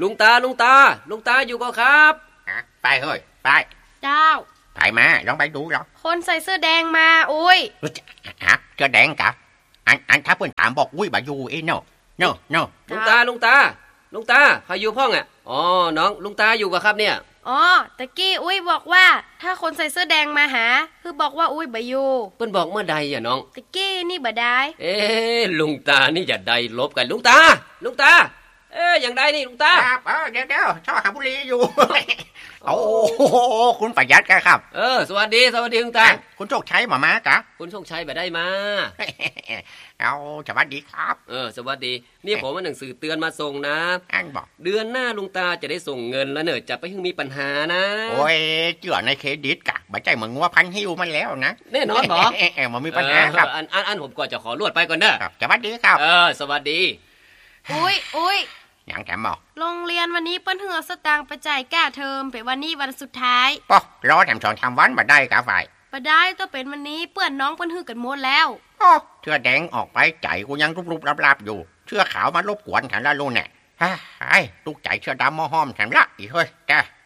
ลุงตาอยู่ก็ครับไปเฮ้ยไปเจ้าไปมาลองไปดูหรอคนใส่เสื้อแดงมาอุ้ยเสื้อแดงกะอันถ้าเพื่อนถามบอกอุ้ยบายูเอ้เนาะลุงตาใครอยู่พ่องอ่ะอ๋อน้องลุงตาอยู่ก็ครับเนี่ยอ๋อตะกี้อุ้ยบอกว่าถ้าคนใส่เสื้อแดงมาหาคือบอกว่าอุ้ยบ่อยู่เปิ้นบอกเมื่อใดอ่ะน้องตะกี้นี่บ่ได้ลุงตานี่อย่าได้ลบกันลุงตาอย่างใดนี่ลุงตาครับเดี๋ยวชอบขับบุหรี่อยู่โอ้คุณประหยัดกันครับสวัสดีลุงตาคุณโชคชัยมากะคุณโชคชัยบ่ได้มาเอาสวัสดีครับสวัสดีนี่ผมเอาหนังสือเตือนมาส่งนะอันบอกเดือนหน้าลุงตาจะได้ส่งเงินแล้วเนอะจะไปถึงมีปัญหานะโอ้ยเจื่อในเครดิตกะบ่ใจเหมือนงัวพันหิวมันแล้วนะแน่นอนบ่มันมีปัญหาครับอันผมก็จะขอลวดไปก่อนเด้อสวัสดีครับสวัสดีอุ้ยอย่างแกบอกโรงเรียนวันนี้เปิ้นเหือสตางค์ไปจ่ายแก้เทอมไปวันนี้วันสุดท้ายป่ะรอแถม2 3วันบ่ได้กะฝ่ายบ่ได้ต้องเป็นวันนี้เปื้อนน้องเปิ้นหือกันหมดแล้วเสื้อแดงออกไปใจกูยังรุบๆรับๆอยู่เสื้อขาวมารบกวนฉันละลุงเนี่ยไอ้ตุกใจเสื้อดำมอห้อมฉันละอีเฮ้ยแก